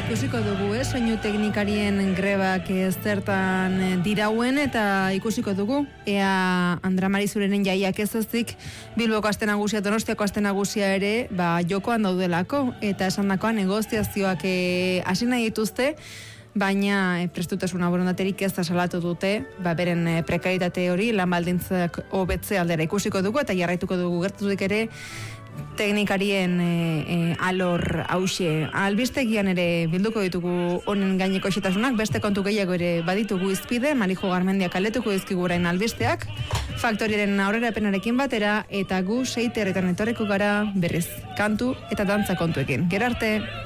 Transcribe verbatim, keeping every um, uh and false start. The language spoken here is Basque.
Ikusiko dugu, eh, soinu teknikarien grebak zertan dirauen eta ikusiko dugu. Ea Andra Marizurenen jaiak ez ezik Bilboko aste nagusia, Donostiako aste nagusia ere, ba, jokoan daudelako eta esandakoan negoziazioak hasi nahi dituzte, baina e, prestutasuna borondaterik ez da salatu dute, ba, beren e, prekaritate hori lan baldintzak hobetze aldera ikusiko dugu eta jarraituko dugu gertutik ere teknikarien e, e, alor hause. Albistegian ere bilduko ditugu honen gaineko xetasunak, beste kontu gehiago ere baditugu izpide, Marijo Garmendiak aletuko dizkigu orain albisteak, Faktoriaren aurrerapenarekin batera, eta gu seite herritan etorriko gara berriz kantu eta dantza kontuekin. Gero arte!